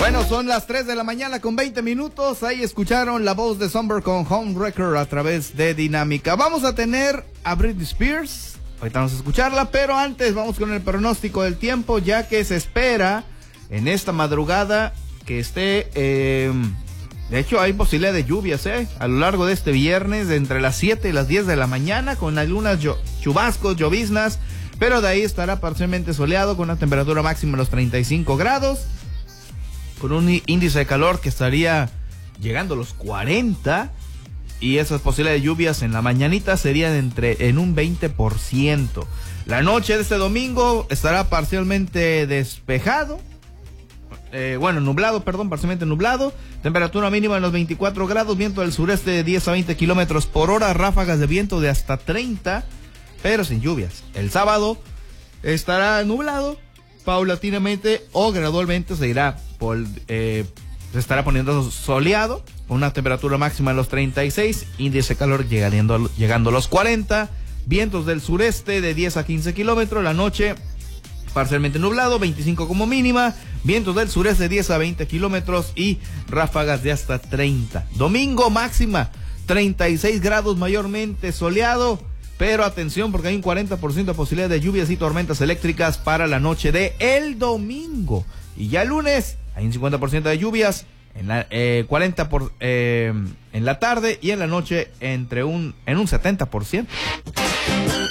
Bueno, son las 3 de la mañana con 20 minutos. Ahí escucharon la voz de Somber con Homewrecker a través de Dinámica. Vamos a tener a Britney Spears. Ahorita vamos a escucharla, pero antes vamos con el pronóstico del tiempo, ya que se espera en esta madrugada que esté... de hecho, hay posibilidad de lluvias, a lo largo de este viernes, de entre las 7 y las 10 de la mañana, con algunas chubascos, lloviznas, pero de ahí estará parcialmente soleado, con una temperatura máxima de los 35 grados, con un índice de calor que estaría llegando a los 40, y esas posibilidades de lluvias en la mañanita serían en un 20%. La noche de este domingo estará parcialmente despejado, parcialmente nublado, temperatura mínima en los 24 grados, viento del sureste de 10 a 20 kilómetros por hora, ráfagas de viento de hasta 30, pero sin lluvias. El sábado estará nublado, paulatinamente o gradualmente se estará poniendo soleado, con una temperatura máxima en los 36, índice de calor llegando a los 40, vientos del sureste de 10 a 15 kilómetros, la noche parcialmente nublado, 25 como mínima, vientos del sureste de 10 a 20 kilómetros y ráfagas de hasta 30. Domingo máxima, 36 grados, mayormente soleado, pero atención porque hay un 40% de posibilidad de lluvias y tormentas eléctricas para la noche de el domingo. Y ya el lunes hay un 50% de lluvias, en la 40% en la tarde y en la noche en un 70%.